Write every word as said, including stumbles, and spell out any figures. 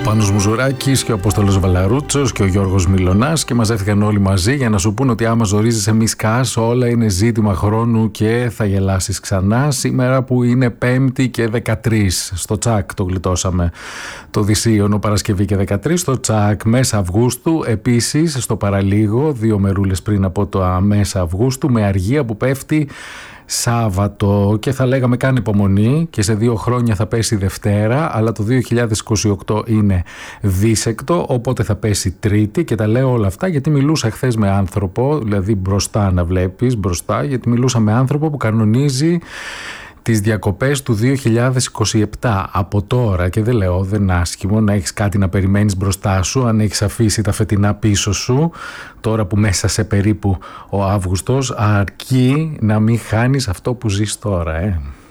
Πάνος Μουζουράκης και ο Απόστολος Βαλαρούτσος και ο Γιώργος Μιλωνάς και μαζεύτηκαν όλοι μαζί για να σου πούν ότι άμα ζορίζεσαι μη σκάς, όλα είναι ζήτημα χρόνου και θα γελάσεις ξανά. Σήμερα που είναι Πέμπτη και δεκατρείς, στο τσακ το γλιτώσαμε το Δυσίωνο, Παρασκευή και δεκατρείς, στο τσακ μέσα Αυγούστου. Επίσης στο παραλίγο, δύο μερούλες πριν από το μέσα Αυγούστου, με αργία που πέφτει Σάββατο, και θα λέγαμε κάνε υπομονή και σε δύο χρόνια θα πέσει Δευτέρα, αλλά το δύο χιλιάδες είκοσι οκτώ είναι δίσεκτο, οπότε θα πέσει Τρίτη. Και τα λέω όλα αυτά γιατί μιλούσα χθες με άνθρωπο, δηλαδή μπροστά να βλέπεις, μπροστά, γιατί μιλούσα με άνθρωπο που κανονίζει τις διακοπές του δύο χιλιάδες είκοσι επτά από τώρα, και δεν λέω, δεν είναι άσχημο να έχεις κάτι να περιμένεις μπροστά σου, αν έχεις αφήσει τα φετινά πίσω σου, τώρα που μέσα σε περίπου ο Αύγουστος, αρκεί να μην χάνεις αυτό που ζεις τώρα, ε.